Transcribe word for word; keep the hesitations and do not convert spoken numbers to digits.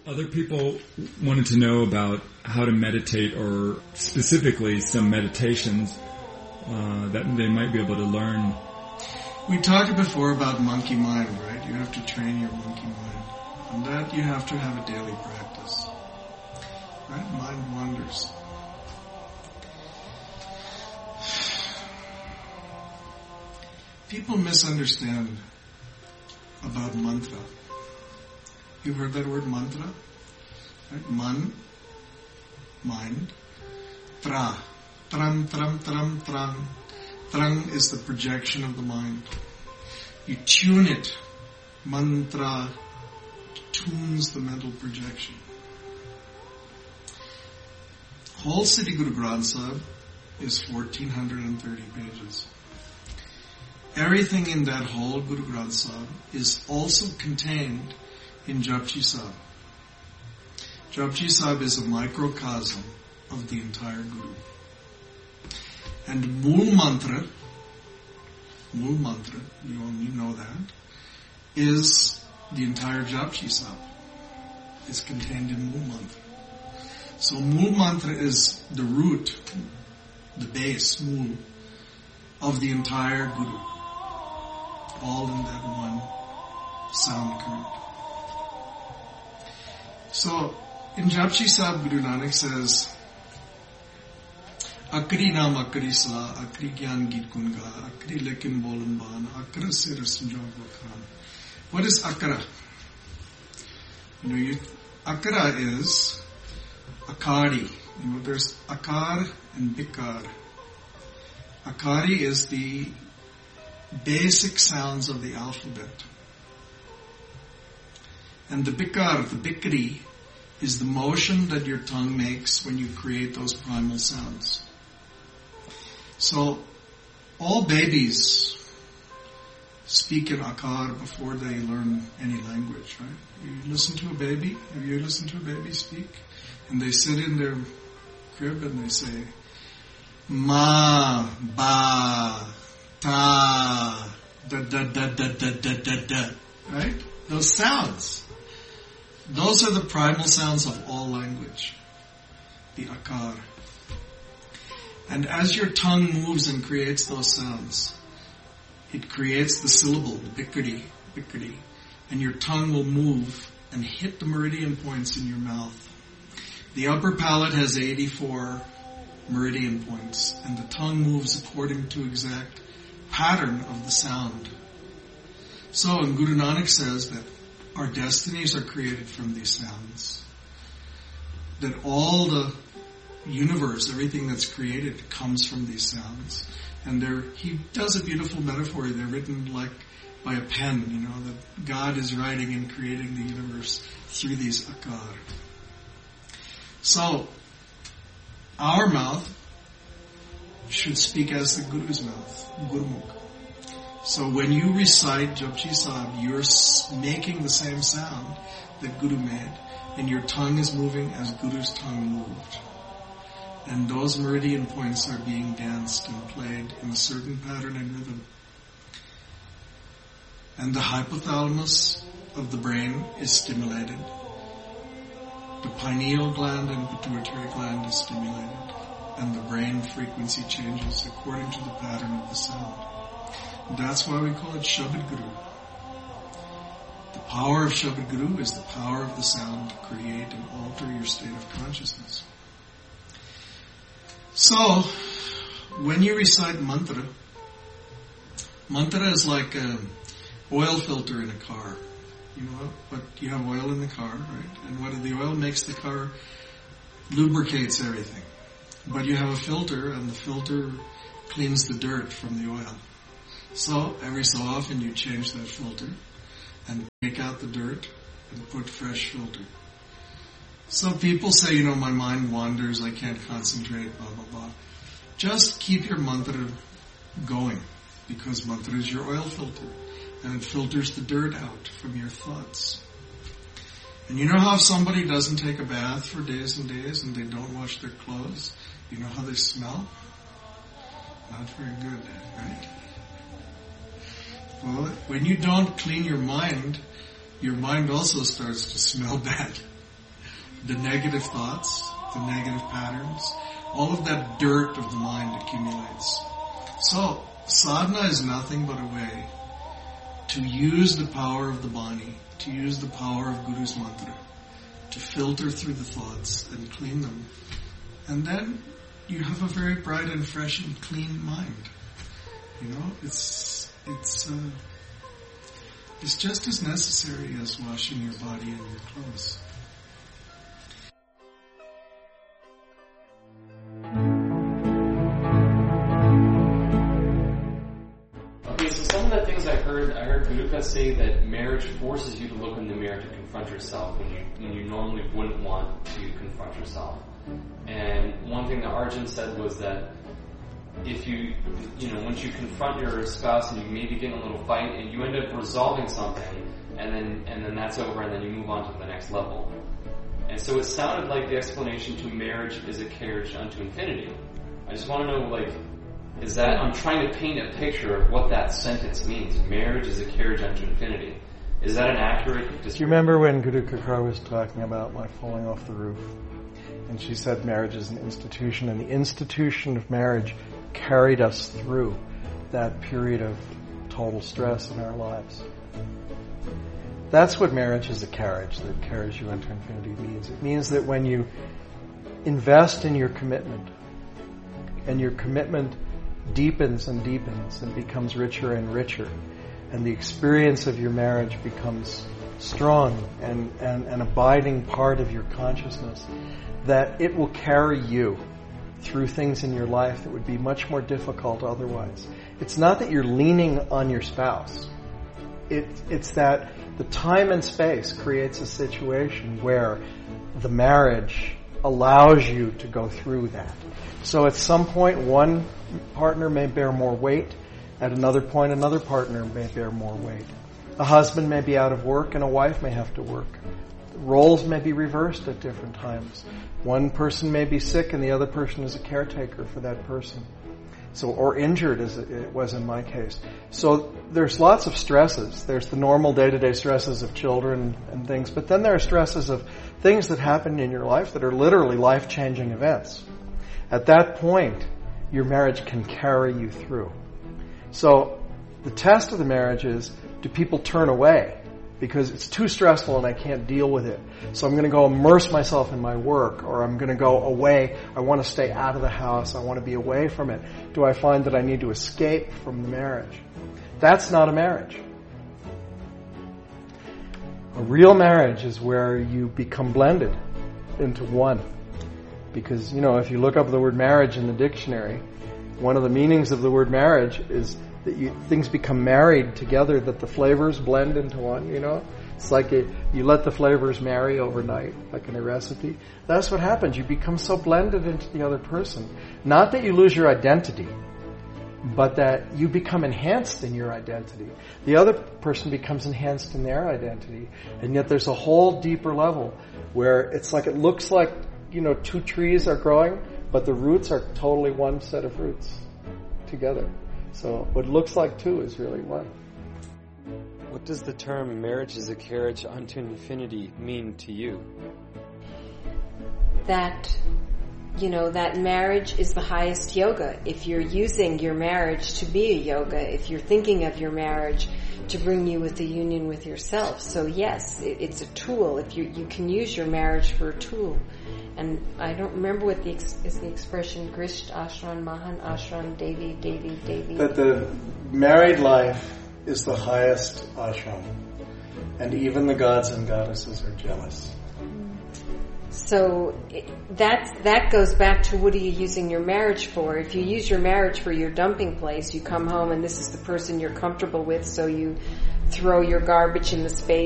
Other people wanted to know about how to meditate, or specifically some meditations uh, that they might be able to learn. We talked before about monkey mind, right? You have to train your monkey mind. And that you have to have a daily practice. Right? Mind wanders. People misunderstand about mantra. You've heard that word mantra? Right? Man, mind. Tra. Tram, tram, tram, tram. Trang is the projection of the mind. You tune it. Mantra tunes the mental projection. Whole Siddhi Guru Granth Sahib is fourteen thirty pages. Everything in that whole Guru Granth Sahib is also contained in Japji Sahib. Japji Sahib is a microcosm of the entire Guru. And Mool Mantra, Mool Mantra, you only know that, is the entire Japji Sahib. It's contained in Mool Mantra. So Mool Mantra is the root, the base, Mool, of the entire Guru. All in that one sound current. So, in Japji Sahib, Guru Nanak says, Akri naam akri salah, akri gyan geet gunga, akri lekin bolan ban, akra se rasam jog vakhan. What is akra? You know, you, akra is akari. You know, there's akar and bikar. Akari is the basic sounds of the alphabet. And the bikar, the bikri, is the motion that your tongue makes when you create those primal sounds. So, all babies speak in akar before they learn any language, right? You listen to a baby, have you listened to a baby speak? And they sit in their crib and they say, ma, ba, ta, da, da, da, da, da, da, da, da, right? Those sounds. Those are the primal sounds of all language. The akar. And as your tongue moves and creates those sounds, it creates the syllable, the bikri, bikri, and your tongue will move and hit the meridian points in your mouth. The upper palate has eighty-four meridian points, and the tongue moves according to exact pattern of the sound. So, and Guru Nanak says that our destinies are created from these sounds. That all the universe, everything that's created, comes from these sounds. And they're, he does a beautiful metaphor. They're written like by a pen, you know, that God is writing and creating the universe through these akar. So, our mouth should speak as the Guru's mouth, Gurmukh. So when you recite Japji Sahib, you're making the same sound that Guru made, and your tongue is moving as Guru's tongue moved. And those meridian points are being danced and played in a certain pattern and rhythm. And the hypothalamus of the brain is stimulated. The pineal gland and pituitary gland is stimulated. And the brain frequency changes according to the pattern of the sound. That's why we call it Shabad Guru. The power of Shabad Guru is the power of the sound to create and alter your state of consciousness. So, when you recite mantra, mantra is like an oil filter in a car. You know, but you have oil in the car, right? And what the oil makes the car lubricates everything. But you have a filter, and the filter cleans the dirt from the oil. So, every so often you change that filter and take out the dirt and put fresh filter. So people say, you know, my mind wanders, I can't concentrate, blah, blah, blah. Just keep your mantra going, because mantra is your oil filter, and it filters the dirt out from your thoughts. And you know how if somebody doesn't take a bath for days and days and they don't wash their clothes, you know how they smell? Not very good, right? Well, when you don't clean your mind, your mind also starts to smell bad. the negative thoughts, the negative patterns, all of that dirt of the mind accumulates. So, sadhana is nothing but a way to use the power of the Bani, to use the power of Guru's mantra, to filter through the thoughts and clean them. And then you have a very bright and fresh and clean mind. You know, it's, it's, uh, it's just as necessary as washing your body and your clothes. Okay, so some of the things I heard, I heard Guruka say that marriage forces you to look in the mirror to confront yourself when you when you normally wouldn't want to confront yourself. And one thing that Arjun said was that if you, you know, once you confront your spouse and you maybe get in a little fight and you end up resolving something, and then and then that's over, and then you move on to the next level. And so it sounded like the explanation to marriage is a carriage unto infinity. I just want to know, like, is that, I'm trying to paint a picture of what that sentence means. Marriage is a carriage unto infinity. Is that an accurate description? Do you remember when Guru Kakar was talking about my falling off the roof? And she said marriage is an institution, and the institution of marriage carried us through that period of total stress in our lives. That's what marriage is, a carriage that carries you into infinity means. It means that when you invest in your commitment, and your commitment deepens and deepens and becomes richer and richer, and the experience of your marriage becomes strong and, and an abiding part of your consciousness, that it will carry you through things in your life that would be much more difficult otherwise. It's not that you're leaning on your spouse. It, it's that the time and space creates a situation where the marriage allows you to go through that. So at some point, one partner may bear more weight. At another point, another partner may bear more weight. A husband may be out of work and a wife may have to work. Roles may be reversed at different times. One person may be sick and the other person is a caretaker for that person. So, or injured as it was in my case. So there's lots of stresses. There's the normal day-to-day stresses of children and things, but then there are stresses of things that happen in your life that are literally life-changing events. At that point, your marriage can carry you through. So the test of the marriage is, do people turn away? Because it's too stressful and I can't deal with it. So I'm going to go immerse myself in my work, or I'm going to go away. I want to stay out of the house. I want to be away from it. Do I find that I need to escape from the marriage? That's not a marriage. A real marriage is where you become blended into one. Because, you know, if you look up the word marriage in the dictionary, one of the meanings of the word marriage is that you, things become married together, that the flavors blend into one, you know? It's like a, you let the flavors marry overnight, like in a recipe. That's what happens. You become so blended into the other person. Not that you lose your identity, but that you become enhanced in your identity. The other person becomes enhanced in their identity. And yet there's a whole deeper level where it's like, it looks like, you know, two trees are growing, but the roots are totally one set of roots together. So what looks like two is really one. What does the term marriage is a carriage unto infinity mean to you? That, you know, that marriage is the highest yoga. If you're using your marriage to be a yoga, if you're thinking of your marriage to bring you with the union with yourself. So yes, it, it's a tool. If you you can use your marriage for a tool. And I don't remember what the ex- is the expression, Grisht Ashram, Mahan Ashram, Devi, Devi, Devi. That the married life is the highest ashram. And even the gods and goddesses are jealous. So it, that that goes back to, what are you using your marriage for? If you use your marriage for your dumping place, you come home and this is the person you're comfortable with, so you throw your garbage in the space